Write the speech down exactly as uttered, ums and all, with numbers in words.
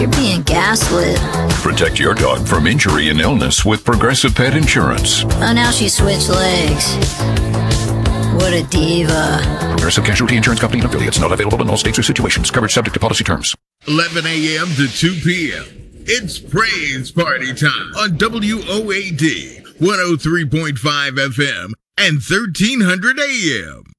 You're being gaslit. Protect your dog from injury and illness with Progressive Pet Insurance. Oh, now she switched legs. What a diva. Progressive Casualty Insurance Company and affiliates. Not available in all states or situations. Coverage subject to policy terms. eleven a.m. to two p.m. It's Praise Party time on W O A D one oh three point five F M and thirteen hundred A M.